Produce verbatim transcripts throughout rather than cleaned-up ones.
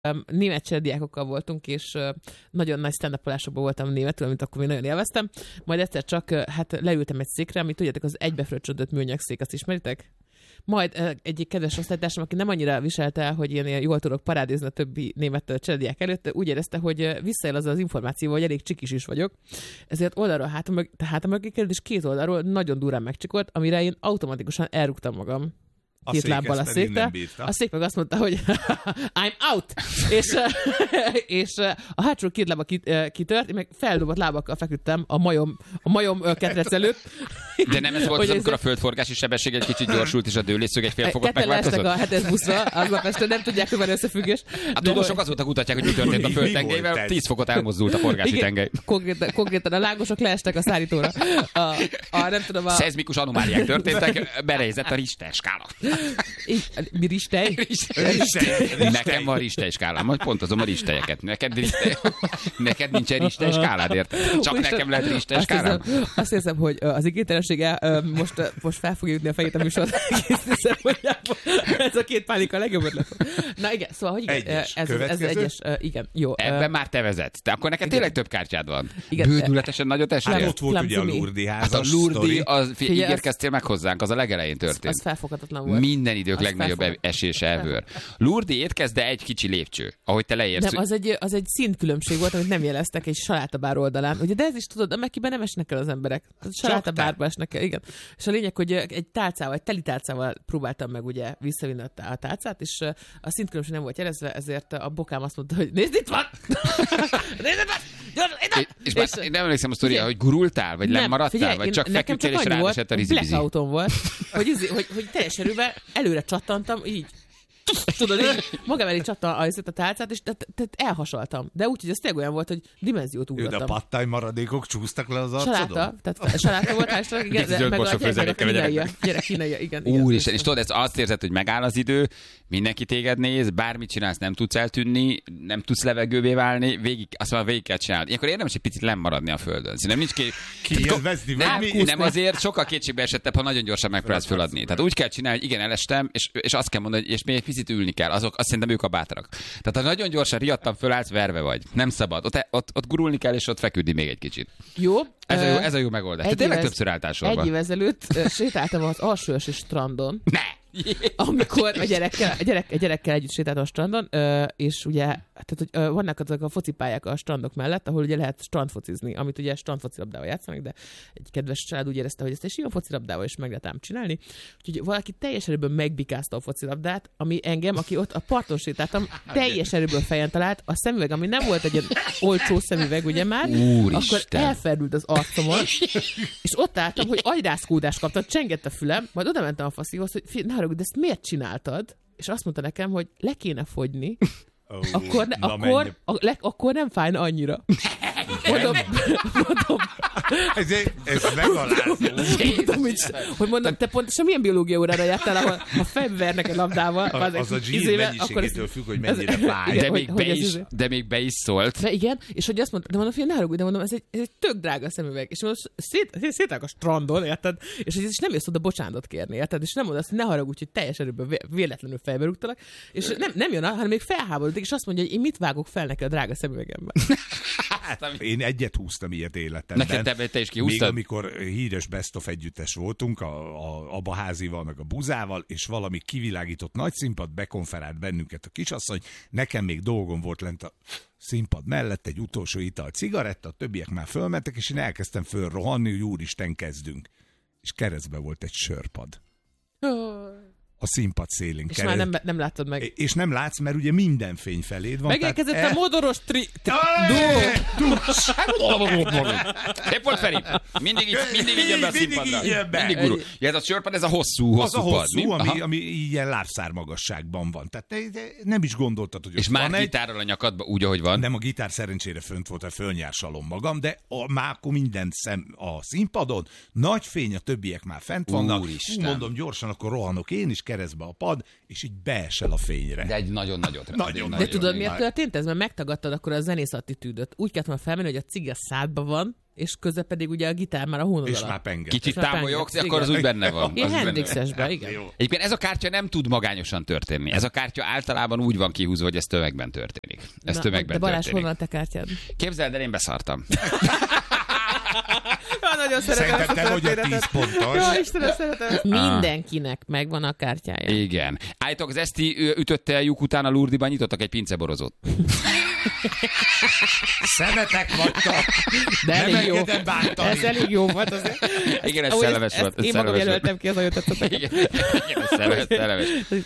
német cserediákokkal voltunk, és nagyon nagy stand-upolásokban voltam németül, amit akkor még nagyon élveztem. Majd egyszer csak hát leültem egy székre, amit tudjátok, az egybefröccsödött műanyag szék, azt ismeritek? Majd egyik kedves osztálytársam, aki nem annyira viselte el, hogy én jól tudok parádézni a többi német cserediák előtt, úgy érezte, hogy visszaél az az információ, hogy elég csikis is vagyok. Ezért oldalról hátam mögé, hátam mögé került, és két oldalról nagyon durán megcsikolt, amire én automatikusan elrúgtam magam. A két lábbal a székre. A szék meg azt mondta, hogy I'm out! és, és a hátsó két lába kitört, én meg feldobott lábakkal feküdtem a majom, a majom ketrec előtt. De nem ez volt az, amikor a földforgási sebesség egy kicsit gyorsult, és a dőlészög egy fél fokot megváltozott? Ketten leestek a hetes buszra, aznap este nem tudják, hogy van összefüggés. A tudósok azóta kutatják, hogy mi történt a földtengelyvel, tíz fokot elmozdult a forgási igen, tengely. Konkrétan, konkrétan a lángosok leestek a szállítóra. A, a, nem tudom, a... Szezmikus anomáliák történtek, berejzett a Richter skála. Mi Richter? Nekem van Richter skálám, majd pontozom a Richtereket. Neked, Richter... Neked nincsen Richter skálád, érted? Csak most nekem lehet Richter skálám. Azt hiszem, hogy az igénytelensége most, most fel fogja jutni a fejét a műsor. Ez a két pánika a legjobb ötlet. Na igen, szóval, hogy igen, egyes, ez, ez egyes, igen, jó. Ebben már te vezetsz. Te akkor neked igen. Tényleg több kártyád van. Igen. Bődületesen nagyot estél. Hát ott volt ugye a Lourdi házas hát a Lourdi, az, ígérkeztél meg hozzánk, az a legelején történt. Az felfoghatatlan volt. Minden idők az legnagyobb felfog... esés ever. Lourdi étkezd, de egy kicsi lépcső, ahogy te leérsz. Nem, az egy, az egy szintkülönbség volt, amit nem jeleztek egy salátabár oldalán. Ugye, de ez is tudod, amekiben nem esnek el az emberek. Salátabárba esnek el, igen. És a lényeg, hogy egy tálcával, egy teli tálcával próbáltam meg ugye visszavinni a tálcát, és a szintkülönbség nem volt jelezve, ezért a bokám azt mondta, hogy nézd, itt van! Nézd, itt van! Gyorsan, itt van! És, és már nem emlékszem a sztoriára, hogy gurultál, vagy nem lemaradtál, vagy csak feküdtél, és ráesett a rizibizi. Blackoutom volt, hogy, hogy, hogy teljes erővel előre csattantam, így tudod, így magam elé csattam a, a tálcát, és tehát te, te elhasaltam. De úgy, hogy ez tényleg olyan volt, hogy dimenziót ugrottam. De a pattály maradékok csúsztak le az arcodon? Saláta, tehát saláta volt, hálásra, igen, de meg a kínaiak, gyerek kínaiak, igen. Úristen, és tudod, ez azt érzed, hogy megáll az idő, mindenki téged néz, bármit csinálsz, nem tudsz eltűnni, nem tudsz levegővé válni, végig, azt mondom, végig kell csinálni. Ilyenkor érdemes egy picit lemaradni a földön. Szerintem nincs ki... Kiélvezni, nem, nem azért, sokkal kétségbe esettebb, ha nagyon gyorsan megpróbálsz föladni. Tehát úgy kell csinálni, hogy igen, elestem, és, és azt kell mondani, hogy és még egy picit ülni kell. Azok, azt szerintem ők a bátrak. Tehát ha nagyon gyorsan riadtan fölállsz, verve vagy. Nem szabad. Ott, ott, ott gurulni kell, és ott feküdni még egy kicsit. Jó. Ez a jó, ez a jó megoldás. Te tényleg többször álltál sorban. Egy év ezelőtt sétáltam az alsóösi strandon. Ne! Amikor a gyerekkel, a, gyerek, a gyerekkel együtt sétáltam a strandon, és ugye tehát, hogy vannak azok a focipályák a strandok mellett, ahol ugye lehet strandfocizni, amit ugye strandfocilabdával játszanak, de egy kedves család úgy érezte, hogy ezt egy sima focilabdával is meg lehet ám csinálni. Úgyhogy valaki teljes erőből megbikázta a focilabdát, ami engem, aki ott a parton sétáltam, teljes erőből fejen talált, a szemüveg, ami nem volt egy ilyen olcsó szemüveg, ugye már, Úristen. Akkor elferdült az arcomon, és ott álltam, hogy agyrászkódást kaptam, csengett a fülem, majd oda mentem a faszihoz, hogy ne haragudj, de ezt miért csináltad? És azt mondta nekem, hogy le kéne fogyni, oh, akkor, ne, akkor, a, le, akkor nem fájna annyira. Mondom, mondom. Ez, ez megalázó. Mondom, hogy, hogy mondom, te pontosan milyen biológia órára jártál, ahol ha fejbe vernek egy labdával, a, az, az a zsír mennyiségétől függ, hogy mennyire fáj. De, még be is, de még be is szólt. De igen, és hogy azt mondta, de mondom, hogy ne haragudj, de mondom, ez egy, ez egy tök drága szemüveg. És mondom, szét, szétállok a strandon, érted? És hogy nem jössz oda bocsánatot kérni, érted? És nem mondasz, hogy ne haragudj, hogy teljes erőből véletlenül fejbe rúgtalak. És nem, nem jön, hanem még felháborodik, és azt mondja, hogy én mit vágok fel neki a drága szemüvegemben. Én egyet húztam ilyet életemben. Neked te, te is kihúztad? Még amikor híres Best of együttes voltunk, a, a, a Baházival, meg a Buzával, és valami kivilágított nagy színpad bekonferált bennünket a kisasszony, nekem még dolgom volt lent a színpad mellett egy utolsó ital cigaretta, a többiek már fölmentek, és én elkezdtem fölrohanni, hogy úristen, kezdünk. És keresztbe volt egy sörpad. A színpad szélén. És kered... már nem, nem láttad meg. És nem látsz, mert ugye minden fény feléd van. Megérkezett tehát... a modoros tri... tri... Épp volt Feri. Mindig így, mindig így jön be a színpadra. Mindig gurul. Ja, ez a sörpad, ez a hosszú, hosszú az a hosszú, pad. Ami, ami ilyen lábszár magasságban van. Tehát te, te nem is gondoltad, hogy és már gitárral a nyakadba úgy, ahogy van. Nem, a gitár szerencsére fönt volt, a fölnyársalom magam, de a, már akkor minden szem a színpadon. Nagy fény, a többiek már fent vannak. Úristen. Mondom, gyorsan, akkor rohanok én is keresztbe a pad, és így beesel a fényre. De egy nagyon nagyot. Nagyon, de nagyon, tudod, miért történt ez? Mert megtagadtad akkor a zenész attitűdöt. Úgy kellett volna felmenni, hogy a cigi a szádban van, és közben pedig ugye a gitár már a hónod És alatt. már penge. Kicsit már támolyogsz, pengetsz, akkor az igen. úgy benne van. Ilyen Az benne van. Hendrixesben, igen. Egyébként ez a kártya nem tud magányosan történni. Ez a kártya általában úgy van kihúzva, hogy ez tömegben történik. Ez Na, tömegben de Balázs, történik. honnan a te kártyád? Képzeld el, én beszartam. Ja, nagyon szeretem Szerintem te vagy a tíz pontos. Jó, Istenem, szeretem. Mindenkinek megvan a kártyája. Igen. Állítok, az Eszti ő ütötte a lyuk után a Lurdiban, nyitottak egy pinceborozót. Szemetek vagytok. De Nem elég jó. engedem bántani. Ez elég jó volt azért. Igen, ez Ahogy szellemes ezt, volt. ezt ez én magam szellemes jelöltem ki, az nagyon tetszett. Igen, igen, ez szellemes, szellemes.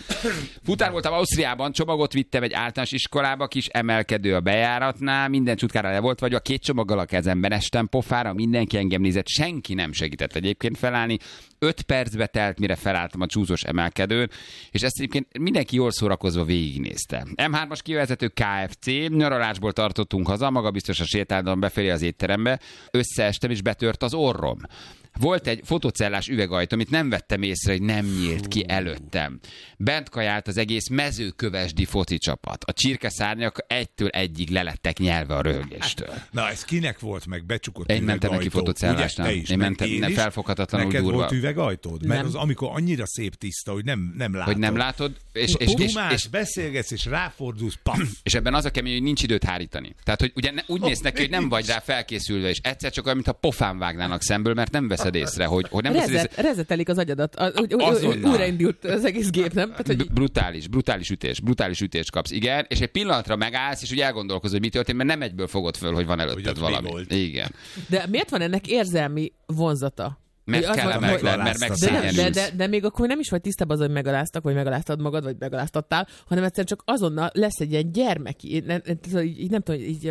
Futár voltam Ausztriában, csomagot vittem egy általános iskolába, kis emelkedő a bejáratnál, minden csutkára le volt vagyva, két csomaggal a kezemben estem pofára, mindenki engem nézett, senki nem segített egyébként felállni. Öt percbe telt, mire felálltam a csúszós emelkedőn, és ezt egyébként mindenki jól szórakozva végignézte. em hármas kivezető ká ef cé, nyaralásból tartottunk haza, maga biztos a sétáltam befelé az étterembe, összeestem és betört az orrom. Volt egy fotocellás üvegajtó, amit nem vettem észre, hogy nem nyílt ki előttem. Bent kajált az egész mezőkövesdi foci csapat. A csirkeszárnyak egytől egyig lelettek nyelve a röhögéstől. Na, ez kinek volt meg becsukott Én mentem neki üvegajtó? fotocellásnál. Ugye, te is, Én meg mentem, én nem is. felfoghatatlanul Neked durva. volt üvegajtód? Mert Nem. az amikor annyira szép tiszta, hogy nem, nem látod. Hogy nem látod, és, és, és, Dumás, és, beszélgetsz, és ráfordulsz, paf! és ebben az a kemény, hogy nincs időt hárítani. Tehát, hogy ugye ne, úgy néz neki, hogy nem vagy rá felkészülve, és egyszer csak olyan, mintha pofán vágnának szemből, mert nem veszed észre, hogy, hogy nem veszed észre. Rezet, rezetelik az agyadat. A, úgy, úgy, Azonnal. újraindult az egész gép, nem? Tehát, hogy B- brutális, brutális ütés, brutális ütést kapsz, igen, és egy pillanatra megállsz, és úgy elgondolkozol, hogy mi történt, mert nem egyből fogod föl, hogy van Hogy előtted ott mi valami. volt. Igen. de miért van ennek érzelmi vonzata? Mert Hogy az van, kellemetlen, hogy- mert De nem- De, nem, de, megszégyenülsz. de, de még akkor nem is vagy tisztában az, hogy megaláztak, vagy megaláztad magad, vagy megaláztattál, hanem egyszerűen csak azonnal lesz egy ilyen gyermeki, nem, nem, így, így nem tudom, így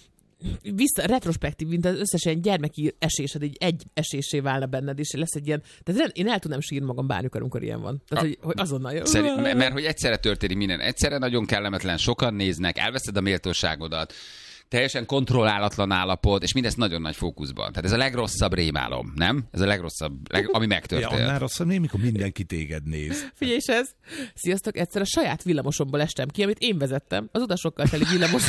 vissza, retrospektív, mint az összes ilyen gyermeki esésed, így egy esésé válna benned, és lesz egy ilyen, tehát én el tudnám sírni magam bármikor, amikor ilyen van. Tehát, hogy, hogy azonnal jön. Szerint, mert, mert hogy egyszerre történik minden, egyszerre nagyon kellemetlen, sokan néznek, elveszed a méltóságodat, teljesen kontrollálatlan állapot, és mindezt nagyon nagy fókuszban. Tehát ez a legrosszabb rémálom, nem? Ez a legrosszabb, leg, ami Ja, megtörtént. annál rosszabb nem, mikor mindenki téged néz. Figyelj is ez. Sziasztok, egyszer a saját villamosomból estem ki, amit én vezettem, az utasokkal teli villamos.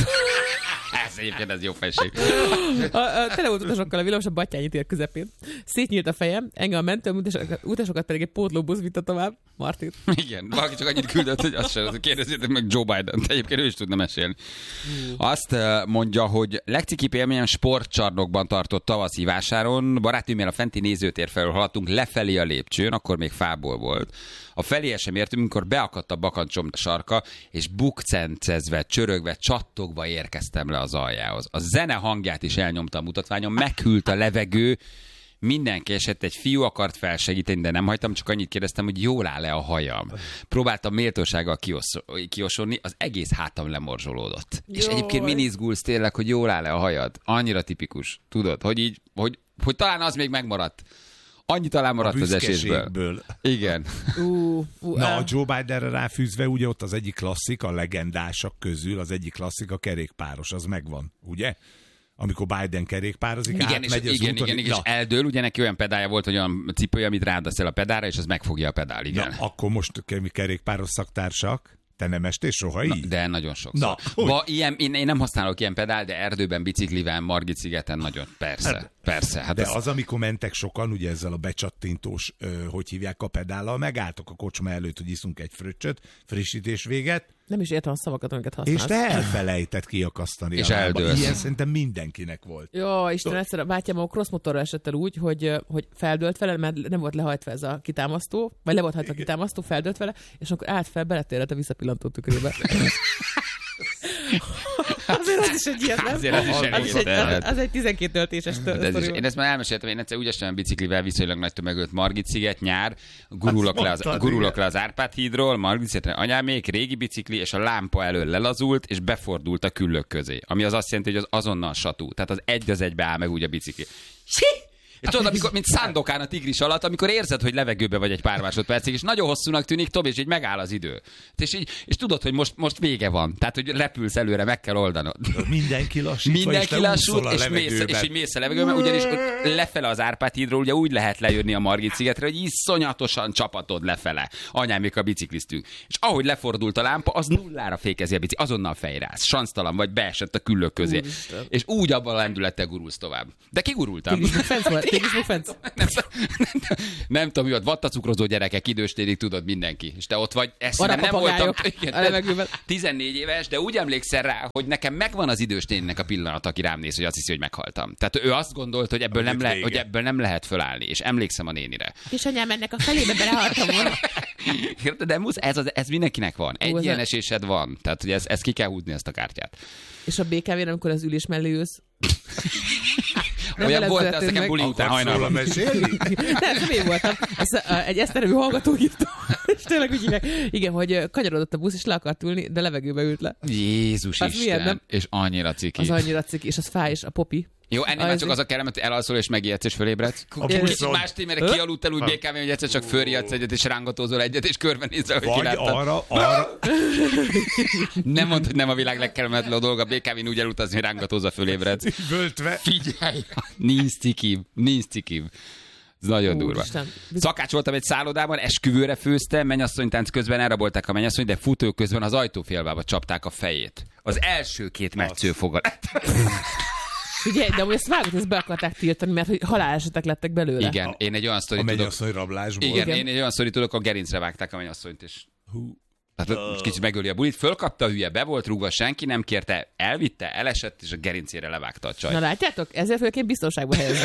Ez egyébként ez jó felség. A, a, tele volt utasokkal a villamos a Battyányi tér közepén. Szétnyílt a fejem, engem a mentő utasokat, utasokat pedig egy pótlóbusz vitte tovább. Martin. Igen, valaki csak annyit küldött, hogy azt sem, kérdezzétek meg Joe Biden-t, egyébként ő is tudna mesélni. Azt uh, mondja, hogy legcikibb élményem sportcsarnokban tartott tavaszi vásáron, barátnőmmel a fenti nézőtér felől haladtunk lefelé a lépcsőn, akkor még fából volt. A felé sem értünk, amikor beakadt a bakancsom sarka, és bukcencezve, csörögve, csattogva érkeztem le az aljához. A zene hangját is elnyomta a mutatványon, meghűlt a levegő, mindenki esett, egy fiú akart felsegíteni, de nem hagytam, csak annyit kérdeztem, hogy jól áll-e a hajam. Próbáltam méltósággal kiosz- kiosonni, az egész hátam lemorzsolódott. És Jaj. egyébként min izgulsz tényleg, hogy jól áll-e a hajad? Annyira tipikus, tudod, hogy így, hogy, hogy talán az még megmaradt. Annyi talán maradt az esésből. Büszkeségből. Igen. Uh, uh, Na, uh. a Joe Bidenre ráfűzve, ugye ott az egyik klasszik, a legendásak közül, az egyik klasszik, a kerékpáros, az megvan, ugye? Amikor Biden kerékpározik, Igen, és, átmegy az igen, úton. igen, igen, Na, és eldől, ugye neki olyan pedálja volt, hogy olyan cipője, amit rádasz el a pedára, és az megfogja a pedál, igen. na, akkor most mi kerékpáros szaktársak, te nem estél soha így? Na, de nagyon sokszor. Na, hogy? Ba, ilyen, én, én nem használok ilyen pedál, de erdőben, biciklivel, Margit-szigeten nagyon, persze, Hát, persze. Hát De az, az, amikor mentek sokan, ugye ezzel a becsattintós, ö, hogy hívják a pedállal, megálltok a kocsma előtt, hogy iszunk egy fröccsöt, frissítés véget, Nem is értem a szavakat, amiket használsz. és te elfelejtett kiakasztani És a lába. eldőlsz. Ilyen szerintem mindenkinek volt. Jó, Isten, egyszer a bátyám a crossmotorra esett el úgy, hogy, hogy feldőlt vele, mert nem volt lehajtva ez a kitámasztó, vagy le volt hajtva a kitámasztó, feldőlt vele, és akkor állt fel, beletérett a visszapillantó tükrébe. Azért az is egy ilyen, nem? Azért az is elég az, is egy, terhet. az, az egy tizenkét töltéses de ez is, sztori. én ezt már elmeséltem, én egyszer úgy estem biciklivel viszonylag nagy tömegölt Margit-sziget, nyár, gurulok, Azt le az, mondtad, gurulok igen. le az Árpád hídról, Margit-szigetre anyámék, régi bicikli, és a lámpa elől lelazult, és befordult a küllők közé. Ami az azt jelenti, hogy az azonnal satú. Tehát az egy az egybe áll meg úgy a bicikli. És tudod, amikor, mint Szándokán a tigris alatt, amikor érzed, hogy levegőbe vagy egy pár másodpercig, és nagyon hosszúnak tűnik, Tomi, és így megáll az idő. És, így, és tudod, hogy most, most vége van. Tehát, hogy repülsz előre, meg kell oldanod. Mindenki lassítva, Mindenki lassul, és, mész, és így mész a levegőben, ugyanis lefele az Árpád hídról ugye úgy lehet lejönni a Margit szigetre, hogy iszonyatosan csapatod lefele. Anyámék a bicikliztünk. És ahogy lefordult a lámpa, az nullára fékezi a biciklit, azonnal fejrász. Sansztalan vagy, beesett a küllők közé. Úristen. És úgy abban a lendülettel gurulsz tovább. De kigurultam. Tégis meg fent volt, tégis meg fent. Nem, nem, nem tudom, mi ott vattacukrozó gyerekek, időstérig tudod mindenki. És te ott vagy, ezt nem, nem voltam. Igen, tizennégy éves, de úgy emlékszel rá, hogy nekem megvan az idősténnek a pillanat, aki rám néz, hogy azt hiszi, hogy meghaltam. Tehát ő azt gondolt, hogy ebből, nem, le, hogy ebből nem lehet fölállni, és emlékszem a nénire. És anyám, ennek a felébe belehaltam volna. De musz, ez, az, ez mindenkinek van. Egy Ó, ilyen esésed van. Tehát, hogy ez, ez ki kell húzni, ezt a kártyát. És a bé ká vén, amikor az ülés mellé ülsz? Olyan volt, az nekem buli után hajnalban. Nem, nem én voltam. Ezt, uh, egy eszterevű hallgató írta. És tényleg úgy hívják. Igen, hogy kanyarodott a busz, és le akart ülni, de levegőbe ült le. Jézus az Isten. Milyen, nem? És annyira ciki. Az annyira ciki, és az fáj, és a popi. Jó, ennél már csak az a kellemet, hogy elalszol és megijedsz és fölébredsz. Kicsit más témére kialudtál úgy bé ká vén, hogy egyszer csak fölriadsz egyet és rángatózol egyet, és körbenézel, hogy ki láttad. arra, arra. Nem mondd, hogy nem a világ legkellemetlenebb dolga bé ká vén úgy elutazni, hogy rángatózol fölébredsz. Völtve. Figyelj! Nincs cikibb, nincs cikibb. Ez nagyon durva. Szakács voltam egy szállodában, esküvőre főzte, mennyasszonytánc közben elrabolták a mennyasszony, de futó közben az ajtófélbába csapták a fejét. Az első két metszőfogat. Figyelj, de amúgy ezt vágod, ezt be akarták tiltani, mert hogy halálesetek lettek belőle. Igen, a, én egy olyan sztorit tudok. A mennyasszony rablásból. Igen, igen, én egy olyan sztorit tudok, a gerincre vágták a mennyasszonyt, és hú. Tehát uh. kicsit megöli a bulit, fölkapta a hülye, be volt rúgva, senki nem kérte, elvitte, elesett, és a gerincére levágta a csaj. Na látjátok? Ezzel fölként biztonságba helyezni.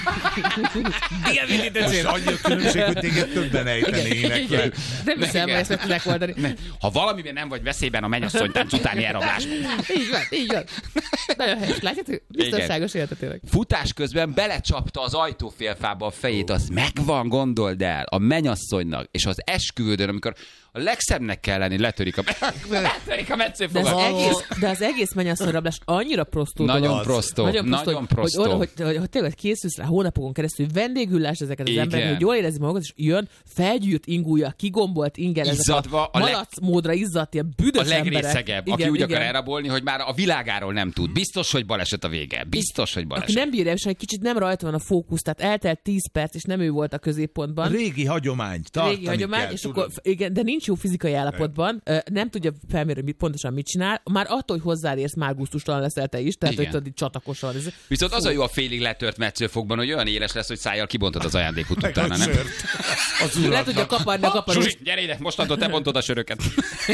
Igen, most annyi a különbség, hogy téged többen ejtenének. Nem hiszem, hogy ezt meg tudják oldani. Ha valamiben nem vagy veszélyben a mennyasszonytánc utáni elrablás. Így van, így van. Nagyon helyes. Látjátok? Biztonságos életet tényleg. Futás közben belecsapta az ajtófélfába a fejét, az megvan, gondold el, a mennyasszonynak, és az esküvődön, amikor a legszebbnek kell lenni, letörik a, letörik a metszőfogat. De az egész, de az egész mennyasszonyrablás annyira prostó Nagyon dolog. prostó. Nagyon prostó. Nagyon prostó. Hogy, hogy, hogy, hogy, hogy tényleg készülsz rá hónapokon keresztül, vendégüllás ezeket az emberek, hogy jól érezni magukat, és jön felgyűrt ingúja, kigombolt ingel, ezek a, a malac leg... módra izzadt, ilyen büdös emberek. A legrészegebb, igen, aki úgy igen. akar elrabolni, hogy már a világáról nem tud. Biztos, hogy baleset a vége. Biztos, hogy baleset. Aki nem bírja, és egy kicsit nem rajta van a fókusz, tehát eltelt tíz perc, és nem ő volt a középpontban. Régi hagyomány. Régi hagyomány, kell, és akkor, igen, de nincs jó fizikai állapotban, nem tudja felmérni, mit pontosan mit csinál, már attól, hogy hozzáérsz, már gusztustalan leszel te is, tehát igen. hogy tudod, csatakosan. Ez... Viszont az a jó a félig letört metszőfokban, hogy olyan éles lesz, hogy szájjal kibontod az ajándékot utána, nem? Le tudja kaparni a kaparust. Zsuzsi, gyere ide, mostantól te bontod a söröket.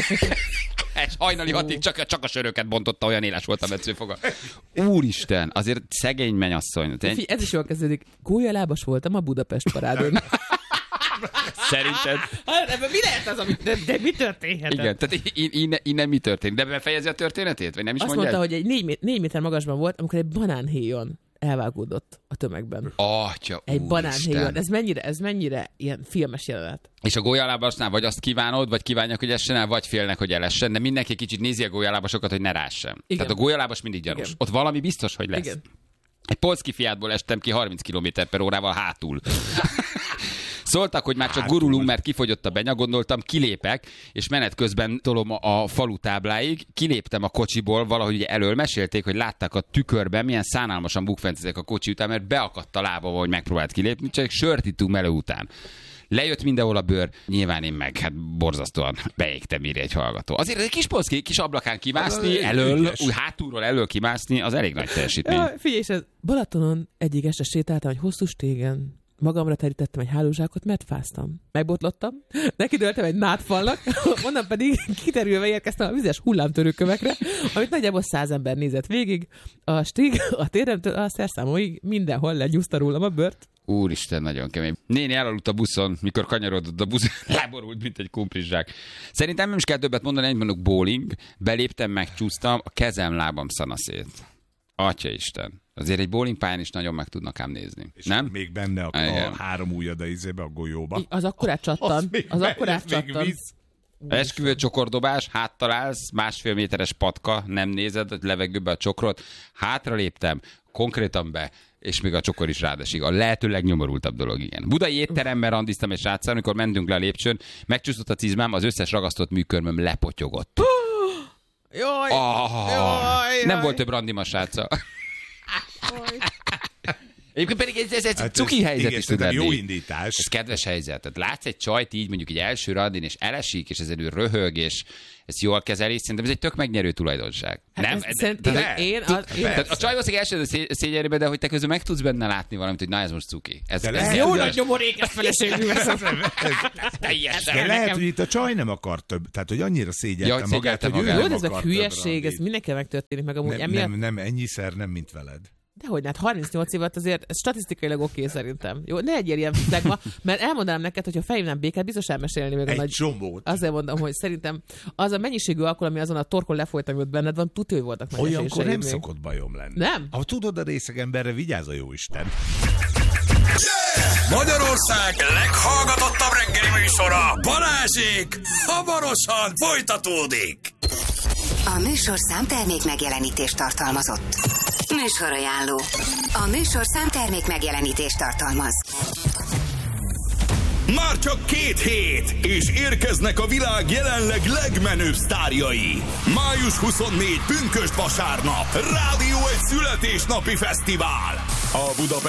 Egy hajnali hatig csak, csak a söröket bontotta, olyan éles volt a metszőfoga. Úristen, azért szegény mennyasszony. Figyelj, ez is jól kezdődik. Gólyalábas voltam a Budapest parádon. Szerinted? Ebben mi lehet az, amit, de, de mi történhet? Igen, tehát innen, innen mi történik? De befejezi a történetét? Vagy nem is azt mondja? mondta, hogy egy négy, négy méter magasban volt, amikor egy banánhéjon elvágódott a tömegben. Atya, egy banánhéjon. Ez mennyire, ez mennyire ilyen filmes jelenet. És a gólyalábasnál vagy azt kívánod, vagy kívánják, hogy essen el, vagy félnek, hogy elessen, de mindenki kicsit nézi a gólyalábasokat, hogy ne rássen. Igen. Tehát a gólyalábas mindig gyanús. Igen. Ott valami biztos, hogy lesz. Igen. Egy polszki Fiatból estem ki harminc kilométer per órával hátul. Szóltak, hogy már csak gurulunk, mert kifogyott a benya, gondoltam, kilépek, és menet közben tolom a falu tábláig, kiléptem a kocsiból, valahogy ugye elől mesélték, hogy látták a tükörben, milyen szánalmasan bukfencezek a kocsi után, mert beakadt a lába, hogy megpróbált kilépni, csak sört ittunk melő után. Lejött mindenhol a bőr, nyilván én meg, hát borzasztóan beégtem, írja egy hallgató. Azért egy kis polszki, kis ablakán kimászni, elől, úgy hátulról elől kimászni, az elég nagy teljesítmény. Ja, figyelj, és ez Balatonon egyik este sétáltam egy hosszú stégen. Magamra terítettem egy hálózsákot, mert fáztam. Megbotlottam, nekidőltem egy nádfalnak, onnan pedig kiterülve érkeztem a vizes hullámtörőkövekre, amit nagyjából száz ember nézett végig. A stig, a téremtől a szerszámóig mindenhol legyúzta rólam a bört. Úristen, nagyon kemény. Néni elaludt a buszon, mikor kanyarodott a busz, láborult, mint egy kumplizsák. Szerintem nem is kell többet mondani, egy mondok bowling, beléptem, megcsúsztam, a kezem, lábam szanaszét. Atya Isten. Azért egy bowlingpályán is nagyon meg tudnak ám nézni. És nem? Még benne a, a három ujjad a izébe, a golyóba. Az akkorát csattan. Az, az akkorát csattan. Esküvő csokordobás, háttalálsz, másfél méteres patka, nem nézed a levegőbe a csokrot, hátra léptem, konkrétan be, és még a csokor is rádesik. A lehető legnyomorultabb dolog, igen. Budai étteremben randiztam egy sráccal, amikor mentünk le a lépcsőn, megcsúszott a cizmám, az összes ragasztott műkörmöm lepotyogott. Jaj, oh, jaj, nem jaj. volt több randim a sráccal. Egyébként pedig ez, ez egy Hát cuki ez, helyzet igen, is tud lenni. jó indítás. Ez kedves helyzet. Tehát látsz egy csajt így mondjuk egy első randin, és elesik, és ezen ő röhög, és ezt jól kezeli, szerintem ez egy tök megnyerő tulajdonság. Hát nem? ez szerintem de, én, az, én tehát a csaj valószínűleg első szé- szégyelébe, de hogy te közben meg tudsz benne látni valamit, hogy na ez most cuki. Ez, De ez lehet, jó hogy- nagy nyomorékes feleségű veszem. teljesen. De lehet, nekem- hogy itt a csaj nem akar több. Tehát, hogy annyira szégyelte Ja, hogy magát, szégyelte hogy ő magát. Jó, nem de ez meg akar több hülyeség, ez randit. mindenkivel megtörténik meg amúgy. nem, Emiatt, nem, nem ennyiszer, nem mint veled. dehogy, hát harmincnyolc évet azért ez statisztikailag oké okay, szerintem. Jó, ne egy ilyen flegma, mert elmondanám neked, hogy ha felhívnám Békát, biztos elmesélni még a Egy nagy... csomót. Azért mondom, hogy szerintem az a mennyiségű alkohol, ami azon a torkon lefolyt, amit benned van, tudja, hogy voltak nagy Olyankor eséseim nem még. szokott bajom lenni. Nem? Ha tudod, a részeg emberre vigyázz a jóisten. Magyarország leghallgatottabb reggeli műsora, Balázsék, hamarosan folytatódik. A műsor számtermék megjelenítést tartalmazott. Műsorajánló. A műsor számtermék megjelenítést tartalmaz. Már csak két hét, és érkeznek a világ jelenleg legmenőbb sztárjai. május huszonnégyedike pünkösd vasárnap. Rádió egy születésnapi fesztivál. A Budapest